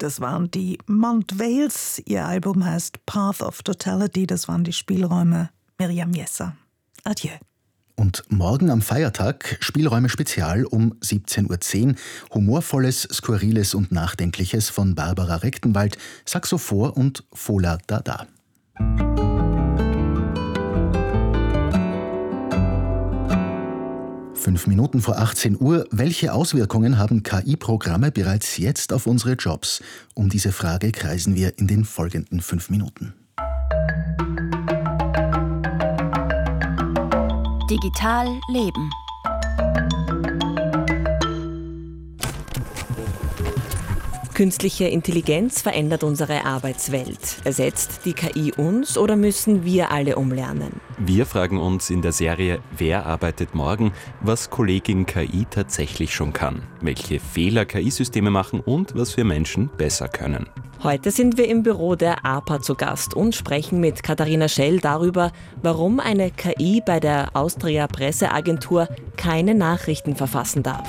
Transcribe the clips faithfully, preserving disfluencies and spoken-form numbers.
Das waren die Mount Vales. Ihr Album heißt Path of Totality. Das waren die Spielräume. Miriam Jesser. Adieu. Und morgen am Feiertag Spielräume Spezial um siebzehn Uhr zehn. Humorvolles, Skurriles und Nachdenkliches von Barbara Rechtenwald, Saxophon und Fola Dada. Fünf Minuten vor achtzehn Uhr. Welche Auswirkungen haben K I-Programme bereits jetzt auf unsere Jobs? Um diese Frage kreisen wir in den folgenden fünf Minuten. Digital leben. Künstliche Intelligenz verändert unsere Arbeitswelt. Ersetzt die K I uns oder müssen wir alle umlernen? Wir fragen uns in der Serie Wer arbeitet morgen, was Kollegin K I tatsächlich schon kann, welche Fehler K I-Systeme machen und was wir Menschen besser können. Heute sind wir im Büro der A P A zu Gast und sprechen mit Katharina Schell darüber, warum eine K I bei der Austria Presseagentur keine Nachrichten verfassen darf.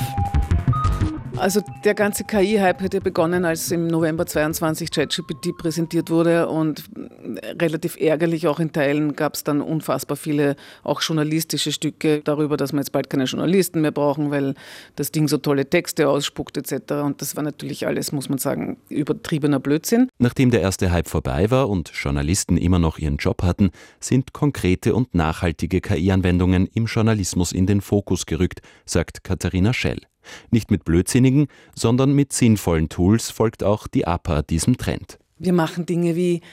Also der ganze K I-Hype hätte begonnen, als im November zweiundzwanzig ChatGPT präsentiert wurde, und relativ ärgerlich auch in Teilen gab es dann unfassbar viele auch journalistische Stücke darüber, dass wir jetzt bald keine Journalisten mehr brauchen, weil das Ding so tolle Texte ausspuckt et cetera. Und das war natürlich alles, muss man sagen, übertriebener Blödsinn. Nachdem der erste Hype vorbei war und Journalisten immer noch ihren Job hatten, sind konkrete und nachhaltige K I-Anwendungen im Journalismus in den Fokus gerückt, sagt Katharina Schell. Nicht mit blödsinnigen, sondern mit sinnvollen Tools folgt auch die A P A diesem Trend. Wir machen Dinge wie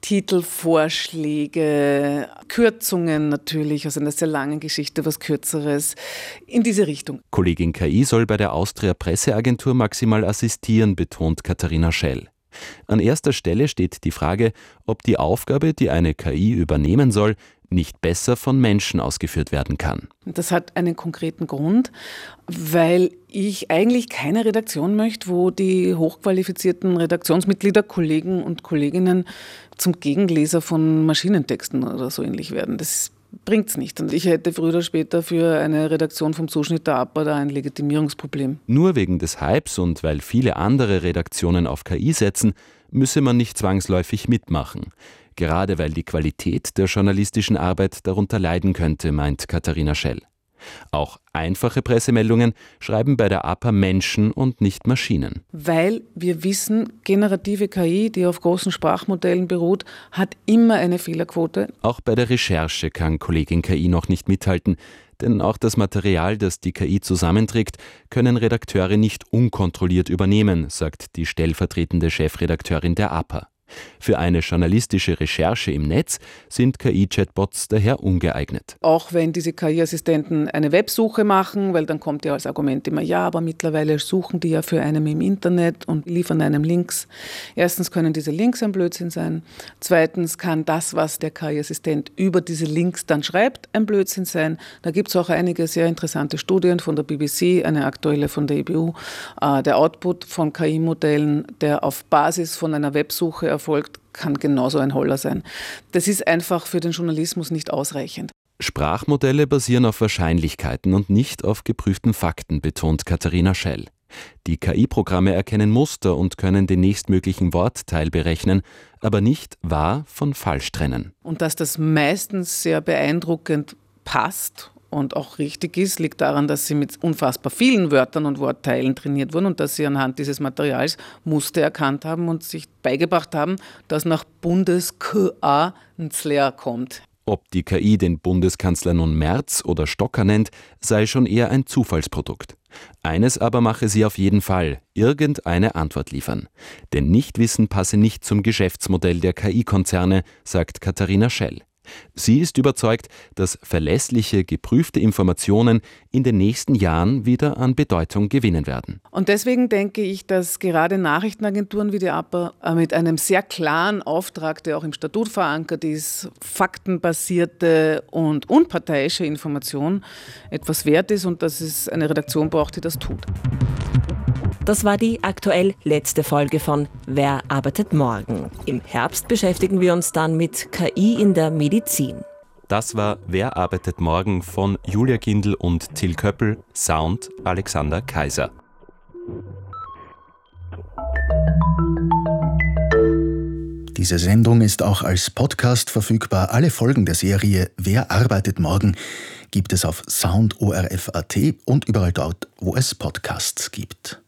Titelvorschläge, Kürzungen natürlich, aus einer sehr langen Geschichte was Kürzeres, in diese Richtung. Kollegin K I soll bei der Austria Presseagentur maximal assistieren, betont Katharina Schell. An erster Stelle steht die Frage, ob die Aufgabe, die eine K I übernehmen soll, nicht besser von Menschen ausgeführt werden kann. Das hat einen konkreten Grund, weil ich eigentlich keine Redaktion möchte, wo die hochqualifizierten Redaktionsmitglieder, Kollegen und Kolleginnen zum Gegenleser von Maschinentexten oder so ähnlich werden. Das bringt's nicht. Und ich hätte früher oder später für eine Redaktion vom Zuschnitt der A P A da ein Legitimierungsproblem. Nur wegen des Hypes und weil viele andere Redaktionen auf K I setzen, müsse man nicht zwangsläufig mitmachen. Gerade weil die Qualität der journalistischen Arbeit darunter leiden könnte, meint Katharina Schell. Auch einfache Pressemeldungen schreiben bei der A P A Menschen und nicht Maschinen. Weil wir wissen, generative K I, die auf großen Sprachmodellen beruht, hat immer eine Fehlerquote. Auch bei der Recherche kann Kollegin K I noch nicht mithalten, denn auch das Material, das die K I zusammenträgt, können Redakteure nicht unkontrolliert übernehmen, sagt die stellvertretende Chefredakteurin der A P A. Für eine journalistische Recherche im Netz sind K I-Chatbots daher ungeeignet. Auch wenn diese K I-Assistenten eine Websuche machen, weil dann kommt ja als Argument immer, ja, aber mittlerweile suchen die ja für einen im Internet und liefern einem Links. Erstens können diese Links ein Blödsinn sein. Zweitens kann das, was der K I-Assistent über diese Links dann schreibt, ein Blödsinn sein. Da gibt es auch einige sehr interessante Studien von der B B C, eine aktuelle von der E B U. Der Output von K I-Modellen, der auf Basis von einer Websuche erfolgt, kann genauso ein Holler sein. Das ist einfach für den Journalismus nicht ausreichend. Sprachmodelle basieren auf Wahrscheinlichkeiten und nicht auf geprüften Fakten, betont Katharina Schell. Die K I-Programme erkennen Muster und können den nächstmöglichen Wortteil berechnen, aber nicht wahr von falsch trennen. Und dass das meistens sehr beeindruckend passt und auch richtig ist, liegt daran, dass sie mit unfassbar vielen Wörtern und Wortteilen trainiert wurden und dass sie anhand dieses Materials Muster erkannt haben und sich beigebracht haben, dass nach Bundes-K A ein Zler kommt. Ob die K I den Bundeskanzler nun Merz oder Stocker nennt, sei schon eher ein Zufallsprodukt. Eines aber mache sie auf jeden Fall: irgendeine Antwort liefern. Denn Nichtwissen passe nicht zum Geschäftsmodell der K I-Konzerne, sagt Katharina Schell. Sie ist überzeugt, dass verlässliche, geprüfte Informationen in den nächsten Jahren wieder an Bedeutung gewinnen werden. Und deswegen denke ich, dass gerade Nachrichtenagenturen wie die A P A mit einem sehr klaren Auftrag, der auch im Statut verankert ist, faktenbasierte und unparteiische Information etwas wert ist und dass es eine Redaktion braucht, die das tut. Das war die aktuell letzte Folge von Wer arbeitet morgen? Im Herbst beschäftigen wir uns dann mit K I in der Medizin. Das war Wer arbeitet morgen von Julia Gindl und Till Köppel, Sound Alexander Kaiser. Diese Sendung ist auch als Podcast verfügbar. Alle Folgen der Serie Wer arbeitet morgen gibt es auf sound punkt o r f punkt a t und überall dort, wo es Podcasts gibt.